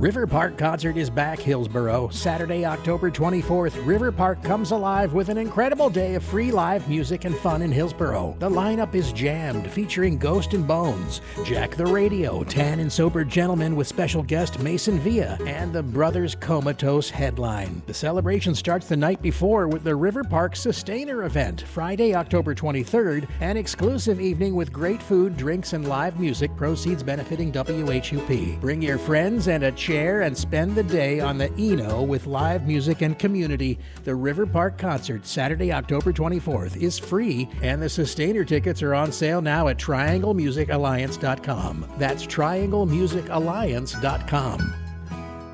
River Park Concert is back, Hillsboro. Saturday, October 24th, River Park comes alive with an incredible day of free live music and fun in Hillsboro. The lineup is jammed, featuring Ghost and Bones, Jack the Radio, Tan and Sober Gentleman with special guest Mason Villa, and the Brothers Comatose headline. The celebration starts the night before with the River Park Sustainer event, Friday, October 23rd, an exclusive evening with great food, drinks, and live music, proceeds benefiting WHUP. Bring your friends and a chair and spend the day on the Eno with live music and community. The River Park Concert, Saturday, October 24th, is free, and the Sustainer tickets are on sale now at TriangleMusicAlliance.com. That's TriangleMusicAlliance.com.